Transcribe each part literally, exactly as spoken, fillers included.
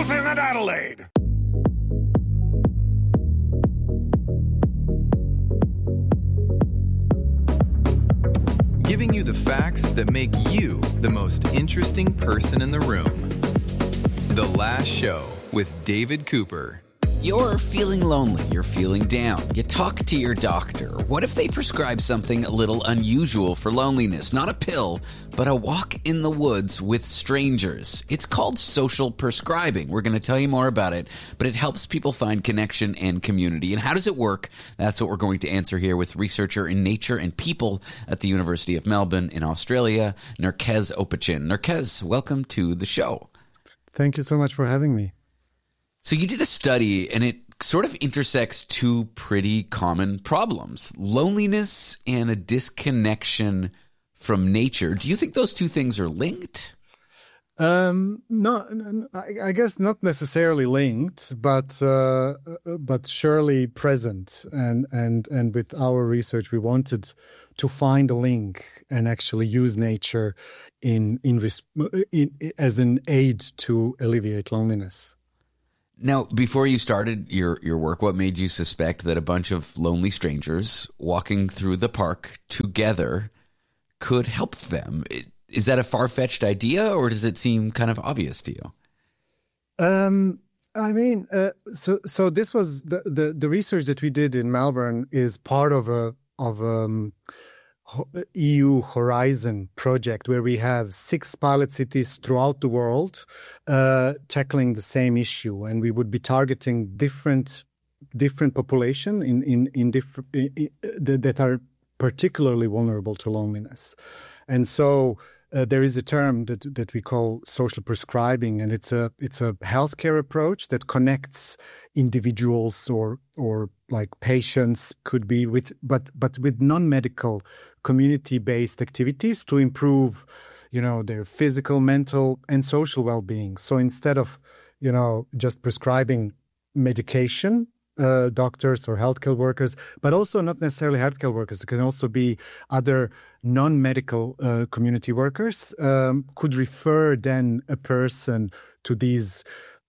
Hamilton and Adelaide. Giving you the facts that make you the most interesting person in the room. The Last Show with David Cooper. You're feeling lonely, you're feeling down. You talk to your doctor. What if they prescribe something a little unusual for loneliness? Not a pill, but a walk in the woods with strangers. It's called social prescribing. We're going to tell you more about it, but it helps people find connection and community. And how does it work? That's what we're going to answer here with researcher in nature and people at the University of Melbourne in Australia, Nurkez Opachin. Nurkez, welcome to the show. Thank you so much for having me. So you did a study, and it sort of intersects two pretty common problems, loneliness and a disconnection from nature. Do you think those two things are linked? Um, no, I guess not necessarily linked, but uh, but surely present. And, and, and with our research, we wanted to find a link and actually use nature in, in, in as an aid to alleviate loneliness. Now, before you started your, your work, what made you suspect that a bunch of lonely strangers walking through the park together could help them? Is that a far-fetched idea, or does it seem kind of obvious to you? Um, I mean, uh, so so this was the, the the research that we did in Melbourne is part of a of um E U Horizon project where we have six pilot cities throughout the world uh, tackling the same issue, and we would be targeting different different population in in in different that are particularly vulnerable to loneliness, and so. Uh, there is a term that that we call social prescribing, and it's a it's a healthcare approach that connects individuals or or like patients could be with but but with non-medical community-based activities to improve, you know, their physical, mental, and social well-being. So instead of, you know, just prescribing medication. Uh, doctors or healthcare workers, but also not necessarily healthcare workers. It can also be other non-medical uh, community workers um, could refer then a person to these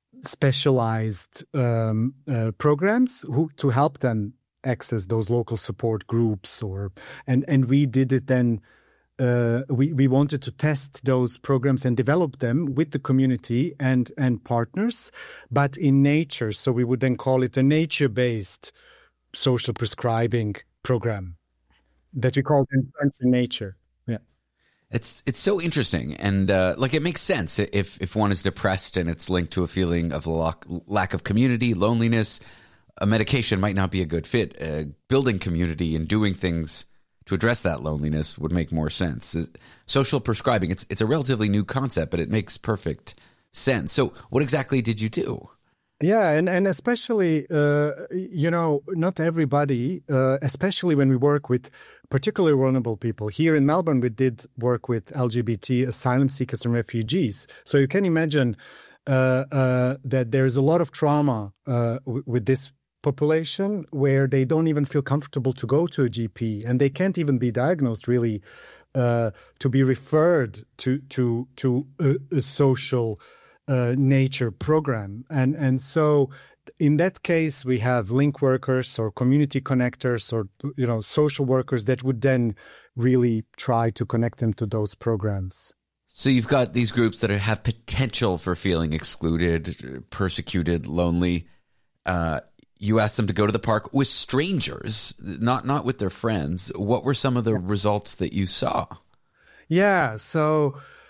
specialized um, uh, programs who to help them access those local support groups. Or and and we did it then. Uh, we, we wanted to test those programs and develop them with the community and, and partners, but in nature. So we would then call it a nature-based social prescribing program that we call Friends in Nature. Yeah, it's it's so interesting, and uh, like it makes sense if if one is depressed and it's linked to a feeling of lack, lack of community, loneliness. A medication might not be a good fit. Uh, building community and doing things to address that loneliness would make more sense. Social prescribing, it's it's a relatively new concept, but it makes perfect sense. So what exactly did you do? Yeah, and, and especially, uh, you know, not everybody, uh, especially when we work with particularly vulnerable people. Here in Melbourne, we did work with L G B T asylum seekers and refugees. So you can imagine uh, uh, that there is a lot of trauma uh, w- with this population where they don't even feel comfortable to go to a G P, and they can't even be diagnosed really uh, to be referred to to to a, a social uh, nature program. And and so in that case, we have link workers or community connectors or, you know, social workers that would then really try to connect them to those programs. So you've got these groups that have potential for feeling excluded, persecuted, lonely. Uh, You asked them to go to the park with strangers, not not with their friends. What were some of the results that you saw? Yeah, so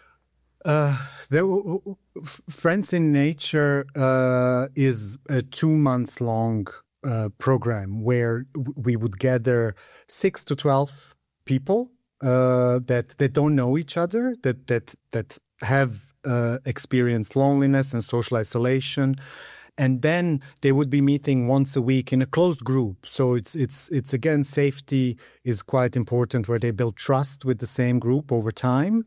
uh, there were, Friends in Nature uh, is a two months long uh, program where we would gather six to twelve people uh, that that don't know each other, that that that have uh, experienced loneliness and social isolation. And then they would be meeting once a week in a closed group. So it's it's it's again, safety is quite important, where they build trust with the same group over time.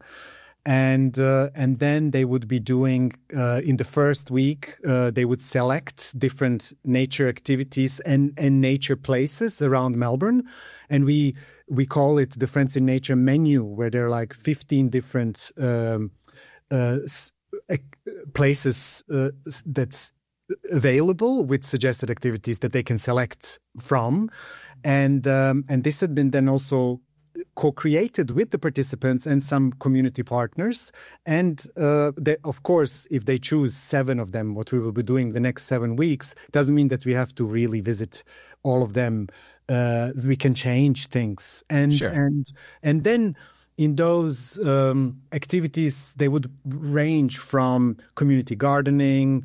And uh, and then they would be doing uh, in the first week uh, they would select different nature activities and, and nature places around Melbourne, and we we call it the Friends in Nature menu, where there are like fifteen different um, uh, places uh, that's available with suggested activities that they can select from. And um, and this had been then also co-created with the participants and some community partners. And uh, they, of course, if they choose seven of them, what we will be doing the next seven weeks, doesn't mean that we have to really visit all of them. Uh, we can change things. And sure. and and then in those um, activities, they would range from community gardening,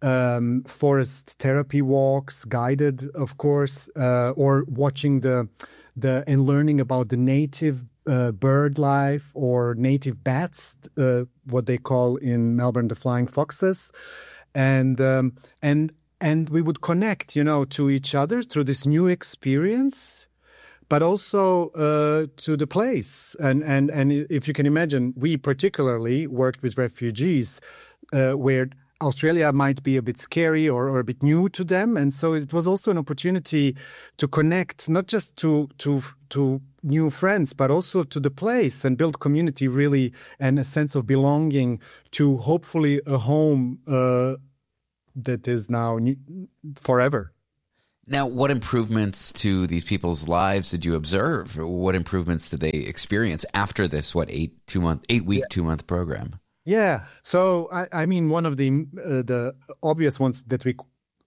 um, forest therapy walks, guided, of course, uh, or watching the the and learning about the native uh, bird life or native bats, uh, what they call in Melbourne the flying foxes, and um, and and we would connect, you know, to each other through this new experience, but also uh, to the place. And and and if you can imagine, we particularly worked with refugees uh, where Australia might be a bit scary or, or a bit new to them. And so it was also an opportunity to connect, not just to to to new friends, but also to the place and build community really and a sense of belonging to hopefully a home uh, that is now new, forever. Now, what improvements to these people's lives did you observe? What improvements did they experience after this, what, eight, two month, eight week, yeah. two month program? Yeah. So, I, I mean, one of the uh, the obvious ones that we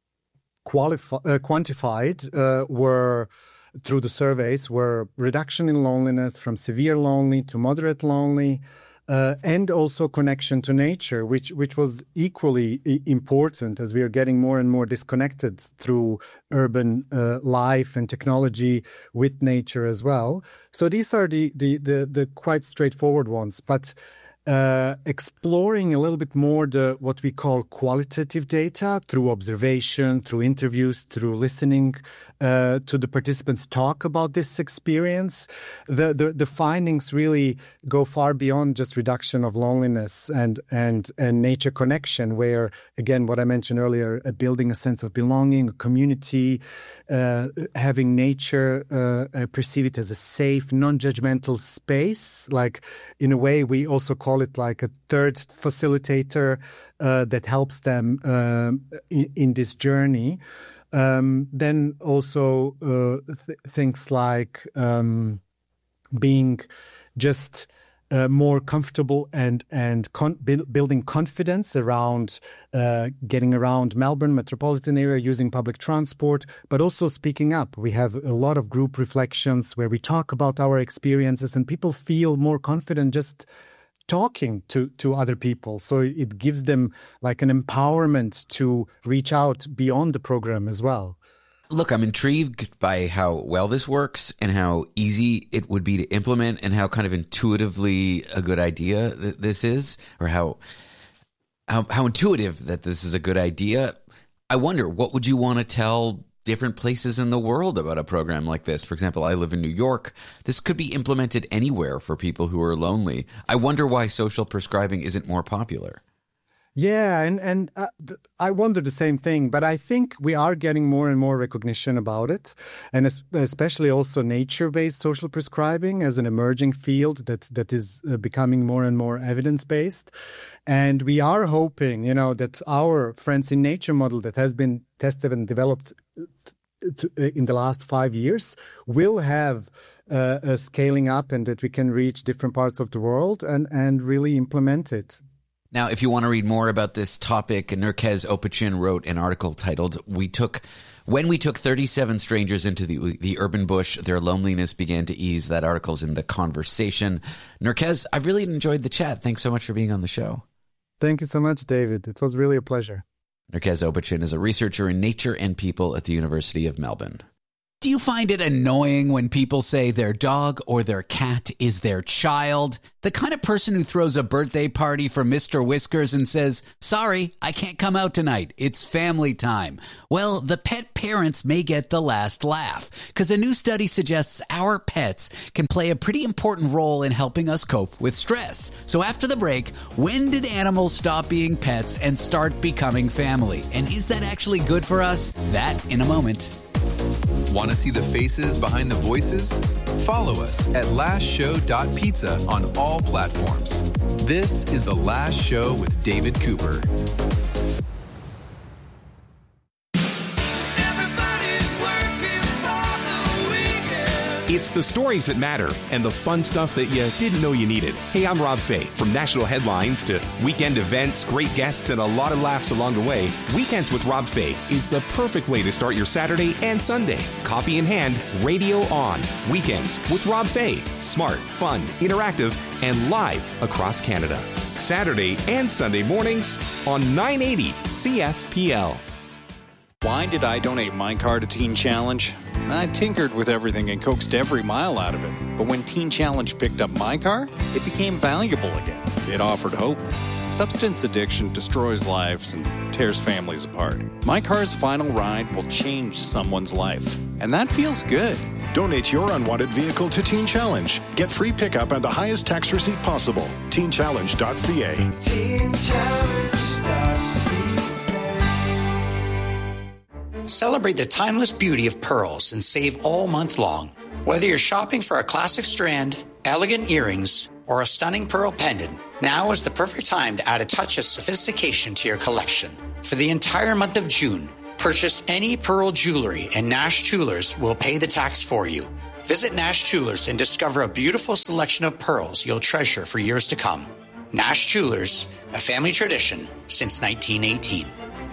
qualify, uh, quantified uh, were through the surveys were reduction in loneliness from severe lonely to moderate lonely, uh, and also connection to nature, which which was equally important as we are getting more and more disconnected through urban uh, life and technology with nature as well. So these are the the the, the quite straightforward ones, but Uh, exploring a little bit more the what we call qualitative data through observation, through interviews, through listening uh, to the participants talk about this experience. The, the the findings really go far beyond just reduction of loneliness and and and nature connection, where again what I mentioned earlier, uh, building a sense of belonging, a community, uh, having nature uh, uh, perceive it as a safe, non-judgmental space. Like in a way, we also call it like a third facilitator uh, that helps them uh, in, in this journey. Um, then also uh, th- things like um, being just uh, more comfortable and and con- build, building confidence around uh, getting around Melbourne metropolitan area using public transport, but also speaking up. We have a lot of group reflections where we talk about our experiences, and people feel more confident just talking to, to other people. So it gives them like an empowerment to reach out beyond the program as well. Look, I'm intrigued by how well this works and how easy it would be to implement and how kind of intuitively a good idea th- this is, or how, how, how intuitive that this is a good idea. I wonder, what would you want to tell different places in the world about a program like this? For example, I live in New York. This could be implemented anywhere for people who are lonely. I wonder why social prescribing isn't more popular. Yeah, and, and uh, I wonder the same thing, but I think we are getting more and more recognition about it, and especially also nature-based social prescribing as an emerging field that that is uh, becoming more and more evidence-based. And we are hoping, you know, that our Friends in Nature model that has been tested and developed to, in the last five years will have uh, a scaling up, and that we can reach different parts of the world and, and really implement it. Now, if you want to read more about this topic, Nurkez Opichin wrote an article titled "We Took When We Took thirty-seven Strangers into the the Urban Bush, Their Loneliness Began to Ease." That article's in The Conversation. Nurkez, I've really enjoyed the chat. Thanks so much for being on the show. Thank you so much, David. It was really a pleasure. Nurkez Opichin is a researcher in nature and people at the University of Melbourne. Do you find it annoying when people say their dog or their cat is their child? The kind of person who throws a birthday party for Mister Whiskers and says, "Sorry, I can't come out tonight. It's family time." Well, the pet parents may get the last laugh, because a new study suggests our pets can play a pretty important role in helping us cope with stress. So after the break, when did animals stop being pets and start becoming family? And is that actually good for us? That in a moment. Want to see the faces behind the voices? Follow us at last show dot pizza on all platforms. This is The Last Show with David Cooper. It's the stories that matter and the fun stuff that you didn't know you needed. Hey, I'm Rob Fay. From national headlines to weekend events, great guests, and a lot of laughs along the way, Weekends with Rob Fay is the perfect way to start your Saturday and Sunday. Coffee in hand, radio on. Weekends with Rob Fay. Smart, fun, interactive, and live across Canada. Saturday and Sunday mornings on nine eighty C F P L. Why did I donate my car to Teen Challenge? I tinkered with everything and coaxed every mile out of it. But when Teen Challenge picked up my car, it became valuable again. It offered hope. Substance addiction destroys lives and tears families apart. My car's final ride will change someone's life. And that feels good. Donate your unwanted vehicle to Teen Challenge. Get free pickup and the highest tax receipt possible. teen challenge dot c a. teen challenge dot c a. Celebrate the timeless beauty of pearls and save all month long. Whether you're shopping for a classic strand, elegant earrings, or a stunning pearl pendant, now is the perfect time to add a touch of sophistication to your collection. For the entire month of June, purchase any pearl jewelry and Nash Jewelers will pay the tax for you. Visit Nash Jewelers and discover a beautiful selection of pearls you'll treasure for years to come. Nash Jewelers, a family tradition since nineteen eighteen.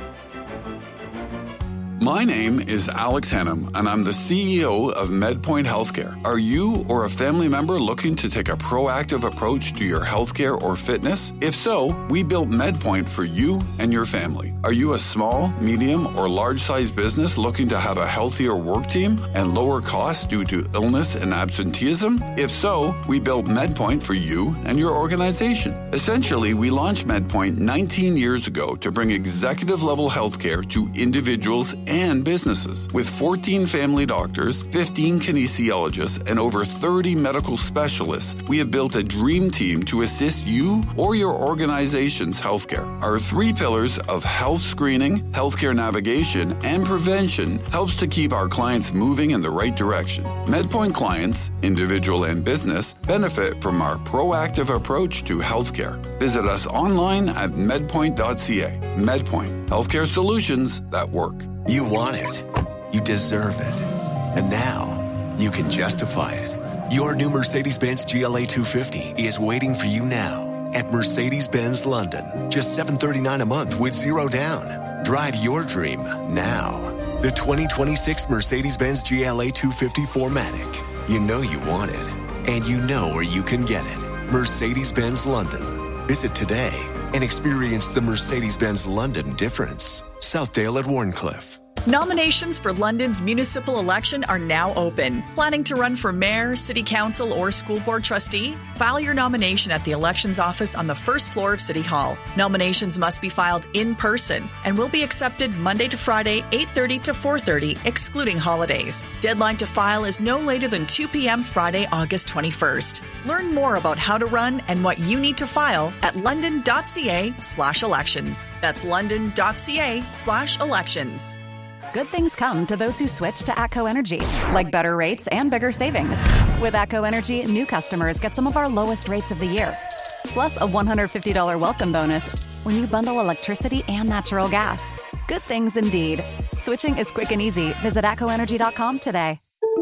My name is Alex Hannum, and I'm the C E O of MedPoint Healthcare. Are you or a family member looking to take a proactive approach to your healthcare or fitness? If so, we built MedPoint for you and your family. Are you a small, medium, or large-sized business looking to have a healthier work team and lower costs due to illness and absenteeism? If so, we built MedPoint for you and your organization. Essentially, we launched MedPoint nineteen years ago to bring executive-level healthcare to individuals and businesses. With fourteen family doctors, fifteen kinesiologists, and over thirty medical specialists, we have built a dream team to assist you or your organization's healthcare. Our three pillars of health screening, healthcare navigation, and prevention helps to keep our clients moving in the right direction. MedPoint clients, individual and business, benefit from our proactive approach to healthcare. Visit us online at medpoint dot c a. MedPoint, healthcare solutions that work. You want it. You deserve it. And now, you can justify it. Your new Mercedes-Benz G L A two fifty is waiting for you now at Mercedes-Benz London. Just seven hundred thirty-nine dollars a month with zero down. Drive your dream now. The twenty twenty-six Mercedes-Benz G L A two fifty four matic. You know you want it, and you know where you can get it. Mercedes-Benz London. Visit today and experience the Mercedes-Benz London difference. Southdale at Warncliffe. Nominations for London's municipal election are now open. Planning to run for mayor, city council, or school board trustee? File your nomination at the elections office on the first floor of City Hall. Nominations must be filed in person and will be accepted Monday to Friday, eight thirty to four thirty, excluding holidays. Deadline to file is no later than two p.m. Friday, August twenty-first. Learn more about how to run and what you need to file at london.ca slash elections. That's london.ca slash elections. Good things come to those who switch to ATCO Energy, like better rates and bigger savings. With ATCO Energy, new customers get some of our lowest rates of the year, plus a one hundred fifty dollars welcome bonus when you bundle electricity and natural gas. Good things indeed. Switching is quick and easy. Visit atco energy dot com today.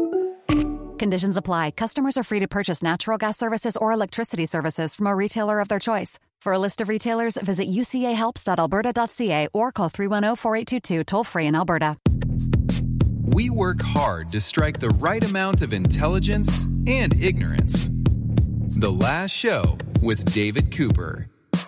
Conditions apply. Customers are free to purchase natural gas services or electricity services from a retailer of their choice. For a list of retailers, visit u c a helps dot alberta dot c a or call three one zero, four eight two two, toll-free in Alberta. We work hard to strike the right amount of intelligence and ignorance. The Last Show with David Cooper.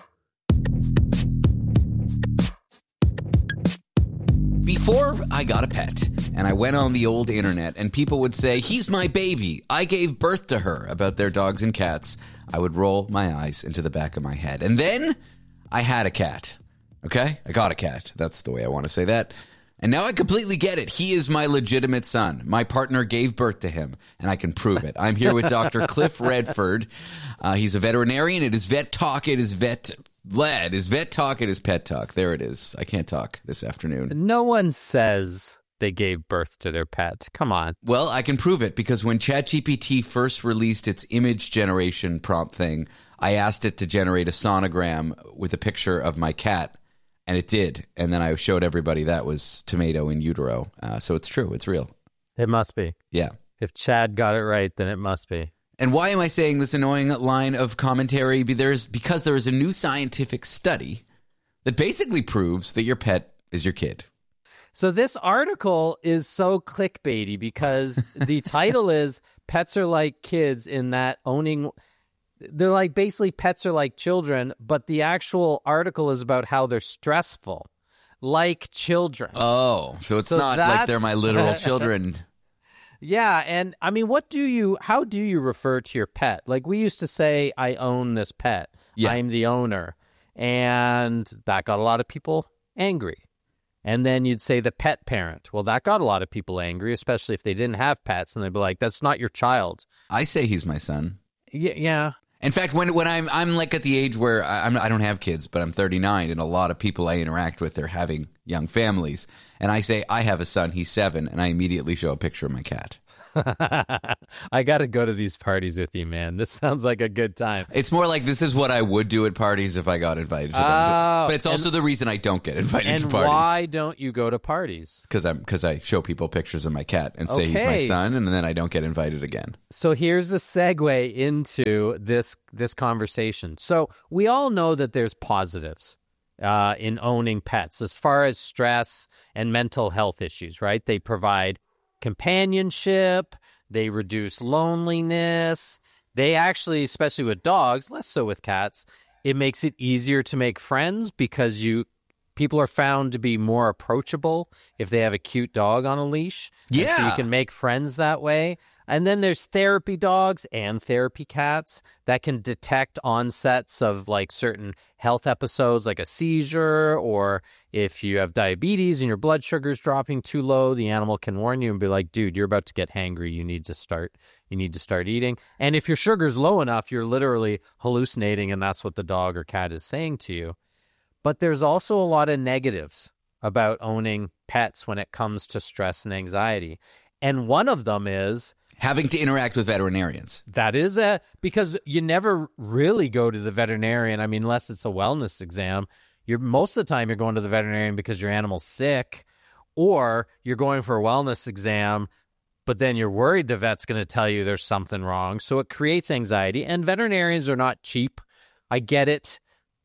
Before I got a pet, and I went on the old internet, and people would say, he's my baby, I gave birth to her, about their dogs and cats, I would roll my eyes into the back of my head. And then I had a cat. Okay? I got a cat. That's the way I want to say that. And now I completely get it. He is my legitimate son. My partner gave birth to him, and I can prove it. I'm here with Doctor Cliff Redford. Uh, he's a veterinarian. It is Vet Talk. It is Vet... Led is Vet Talk. It is Pet Talk. There it is. I can't talk this afternoon. No one says they gave birth to their pet. Come on. Well, I can prove it because when ChatGPT first released its image generation prompt thing, I asked it to generate a sonogram with a picture of my cat, and it did. And then I showed everybody that was Tomato in utero. Uh, so it's true. It's real. It must be. Yeah. If Chad got it right, then it must be. And why am I saying this annoying line of commentary? There's, because there is a new scientific study that basically proves that your pet is your kid. So this article is so clickbaity because the title is Pets Are Like Kids in that owning... They're like basically pets are like children, but the actual article is about how they're stressful, like children. Oh, so it's So not like that's- they're my literal children. Yeah, and I mean, what do you, how do you refer to your pet? Like we used to say, I own this pet. Yeah. I'm the owner. And that got a lot of people angry. And then you'd say the pet parent. Well, that got a lot of people angry, especially if they didn't have pets. And they'd be like, that's not your child. I say he's my son. Y- yeah. In fact, when when I'm I'm like at the age where I, I'm I don't have kids, but I'm thirty-nine, and a lot of people I interact with are having young families, and I say I have a son, he's seven, and I immediately show a picture of my cat. I got to go to these parties with you, man. This sounds like a good time. It's more like this is what I would do at parties if I got invited to them. Oh, But, but it's also and- the reason I don't get invited And to parties. why don't you go to parties? Because I'm because I show people pictures of my cat and say he's my Okay. son, and then I don't get invited again. So here's a segue into this this conversation. So we all know that there's positives uh, in owning pets as far as stress and mental health issues, right? They provide companionship, they reduce loneliness. They actually, especially with dogs, less so with cats, it makes it easier to make friends because you people are found to be more approachable if they have a cute dog on a leash. And so Yeah. you can make friends that way. And then there's therapy dogs and therapy cats that can detect onsets of like certain health episodes, like a seizure, or if you have diabetes and your blood sugar's dropping too low, the animal can warn you and be like, dude, you're about to get hangry. You need to start, you need to start eating. And if your sugar's low enough, you're literally hallucinating, and that's what the dog or cat is saying to you. But there's also a lot of negatives about owning pets when it comes to stress and anxiety. And one of them is having to interact with veterinarians. That is a, because you never really go to the veterinarian. I mean, unless it's a wellness exam, you're most of the time you're going to the veterinarian because your animal's sick, or you're going for a wellness exam, but then you're worried the vet's going to tell you there's something wrong. So it creates anxiety, and veterinarians are not cheap. I get it.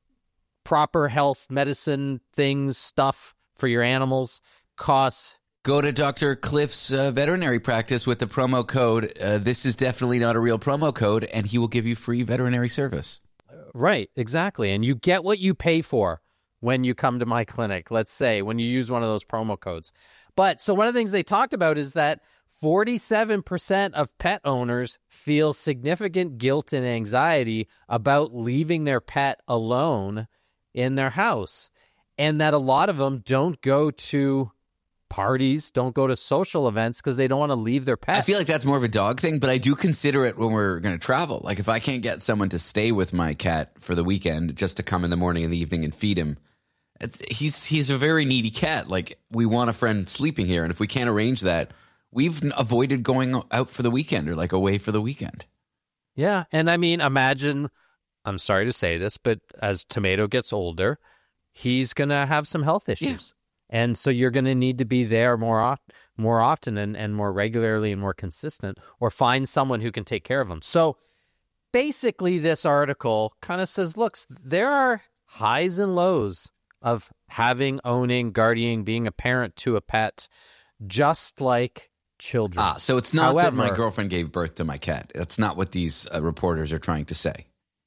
Proper health, medicine, things, stuff for your animals costs. Go to Doctor Cliff's uh, veterinary practice with the promo code. Uh, this is definitely not a real promo code, and he will give you free veterinary service. Right, exactly. And you get what you pay for when you come to my clinic, let's say, when you use one of those promo codes. But so one of the things they talked about is that forty-seven percent of pet owners feel significant guilt and anxiety about leaving their pet alone in their house, and that a lot of them don't go to parties, don't go to social events because they don't want to leave their pet. I feel like that's more of a dog thing, but I do consider it when we're going to travel. Like if I can't get someone to stay with my cat for the weekend just to come in the morning and the evening and feed him, it's, he's he's a very needy cat. Like we want a friend sleeping here, and if we can't arrange that, we've avoided going out for the weekend or like away for the weekend. Yeah, and I mean, imagine, I'm sorry to say this, but as Tomato gets older, he's going to have some health issues. Yeah. And so you're going to need to be there more oft, more often and, and more regularly and more consistent, or find someone who can take care of him. So basically this article kind of says, look, there are highs and lows of having, owning, guardianing, being a parent to a pet, just like children. Ah, so it's not However, that my girlfriend gave birth to my cat. That's not what these uh, reporters are trying to say.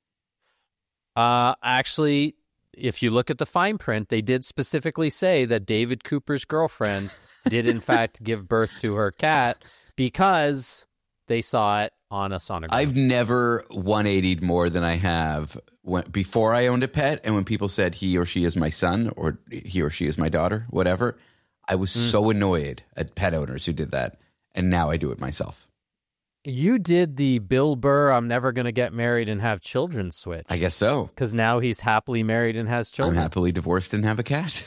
Uh, actually, if you look at the fine print, they did specifically say that David Cooper's girlfriend did, in fact, give birth to her cat because they saw it on a sonogram. I've never one eightied more than I have when, before I owned a pet, and when people said he or she is my son or he or she is my daughter, whatever, I was mm. so annoyed at pet owners who did that, and now I do it myself. You did the Bill Burr, I'm never going to get married and have children switch. I guess so. Because now he's happily married and has children. I'm happily divorced and have a cat.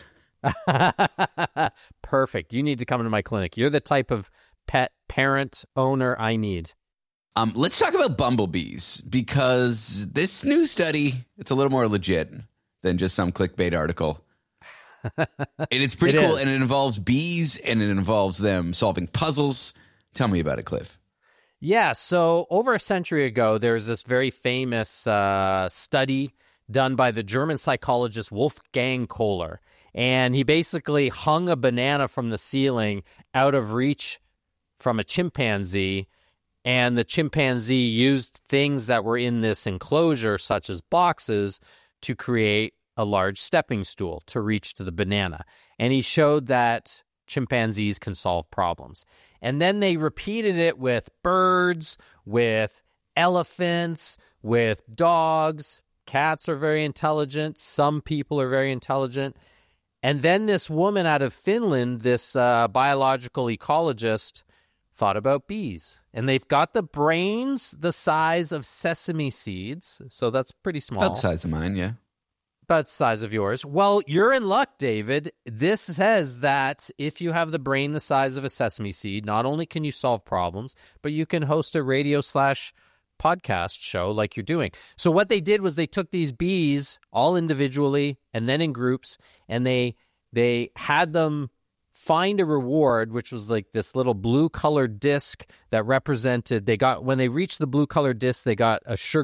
Perfect. You need to come to my clinic. You're the type of pet parent owner I need. Um, let's talk about bumblebees, because this new study, it's a little more legit than just some clickbait article. And it's pretty It cool, is. and it involves bees, and it involves them solving puzzles. Tell me about it, Cliff. Yeah, so over a century ago, there was this very famous uh, study done by the German psychologist Wolfgang Kohler. And he basically hung a banana from the ceiling out of reach from a chimpanzee. And the chimpanzee used things that were in this enclosure, such as boxes, to create a large stepping stool to reach to the banana. And he showed that chimpanzees can solve problems. And then they repeated it with birds, with elephants, with dogs. Cats are very intelligent. Some people are very intelligent. And then this woman out of Finland, this uh, biological ecologist, thought about bees. And they've got the brains the size of sesame seeds. So that's pretty small. About the size of mine, yeah. About the size of yours. Well, you're in luck, David. This says that if you have the brain the size of a sesame seed, not only can you solve problems, but you can host a radio slash podcast show like you're doing. So what they did was they took these bees all individually and then in groups, and they they had them find a reward, which was like this little blue colored disc that represented, they got, when they reached the blue colored disc, they got a sugar